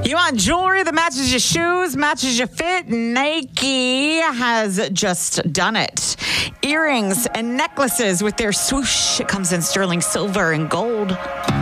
You want jewelry that matches your shoes, matches your fit? Nike has just done it. Earrings and necklaces with their swoosh. It comes in sterling silver and gold.